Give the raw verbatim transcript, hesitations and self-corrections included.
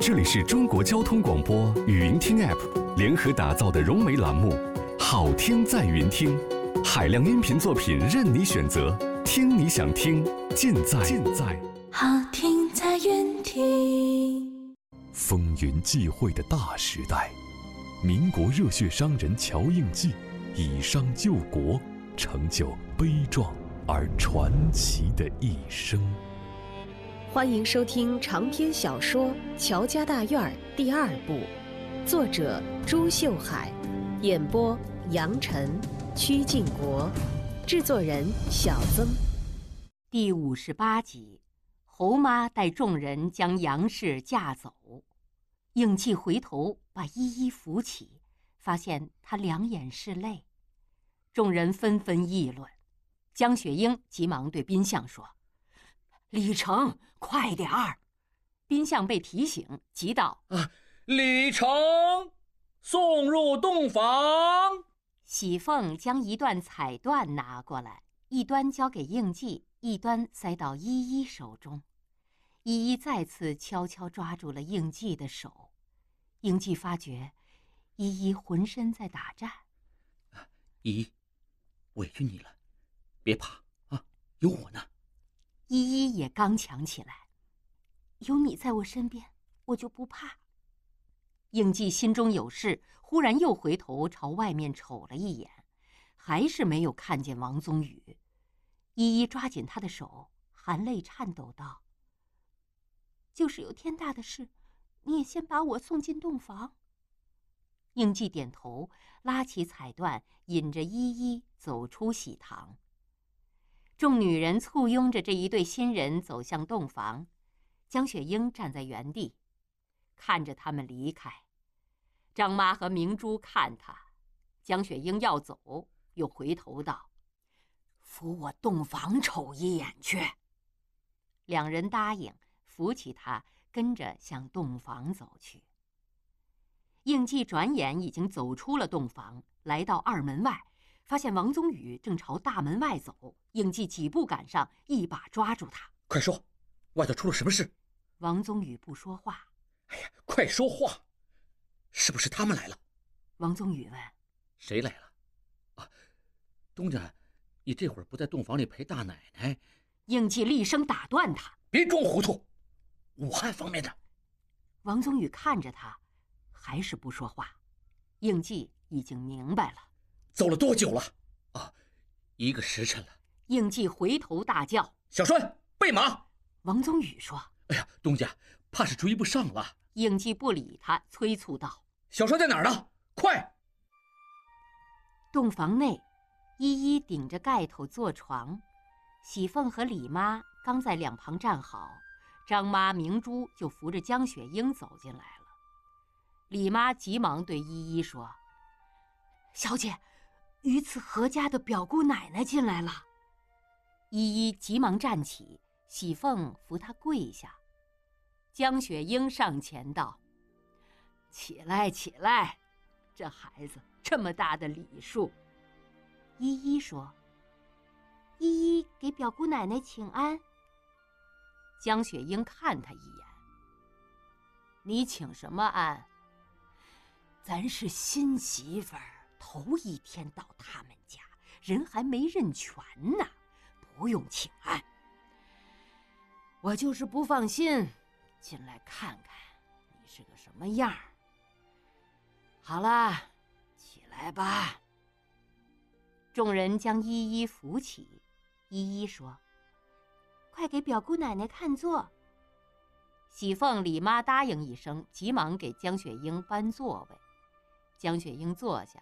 这里是中国交通广播语音听 App 联合打造的融媒栏目《好听在云听》，海量音频作品任你选择，听你想听，尽在尽在好听在云听。 风云际会的大时代，民国热血商人乔应记以商救国，成就悲壮而传奇的一生。 欢迎收听长篇小说《乔家大院》第二部，作者朱秀海，演播杨晨、曲靖国，制作人小曾。 第五十八集，侯妈带众人将杨氏架走。应季回头把依依扶起，发现她两眼是泪。众人纷纷议论。江雪英急忙对宾相说：“李成，快点儿！”宾相被提醒，急道：“ 啊，李成，送入洞房。” 喜凤将一段彩缎拿过来，一端交给应季，一端塞到依依手中。依依再次悄悄抓住了应季的手。应季发觉依依浑身在打颤。 依依，委屈你了，别怕啊，有我呢。 依依也刚强起来，有你在我身边，我就不怕。应季心中有事，忽然又回头朝外面瞅了一眼，还是没有看见王宗宇。依依抓紧他的手，含泪颤抖道：“就是有天大的事，你也先把我送进洞房。”应季点头，拉起彩缎，引着依依走出喜堂。众女人簇拥着这一对新人走向洞房，江雪英站在原地，看着他们离开。张妈和明珠看她，江雪英要走，又回头道：“扶我洞房瞅一眼去。”两人答应，扶起她，跟着向洞房走去。应季转眼已经走出了洞房，来到二门外，发现王宗宇正朝大门外走。应季几步赶上，一把抓住他：“ 快说，外头出了什么事？” 王宗宇不说话。 “哎呀，快说话！是不是他们来了？” 王宗宇问。 “谁来了？啊，东家，你这会儿不在洞房里陪大奶奶？” 应季厉声打断他：“ 别装糊涂，武汉方面的。” 王宗宇看着他，还是不说话。应季已经明白了。 “走了多久了？”“啊，一个时辰了。” 应季回头大叫：“ 小栓，备马！” 王宗宇说：“ 哎呀，东家，怕是追不上了。” 应季不理他，催促道：“ 小栓在哪儿呢？快！” 洞房内，依依顶着盖头坐床，喜凤和李妈刚在两旁站好，张妈、明珠就扶着江雪英走进来了。李妈急忙对依依说：“小姐，榆次何家的表姑奶奶进来了。”依依急忙站起，喜凤扶她跪下。江雪英上前道：“起来起来，这孩子这么大的礼数。”依依说：“依依给表姑奶奶请安。”江雪英看她一眼：“你请什么安？咱是新媳妇儿，头一天到他们家，人还没认全呢，不用请安。我就是不放心，进来看看你是个什么样儿。好了，起来吧。”众人将依依扶起，依依说：“快给表姑奶奶看座。”喜凤、李妈答应一声，急忙给江雪英搬座位。江雪英坐下，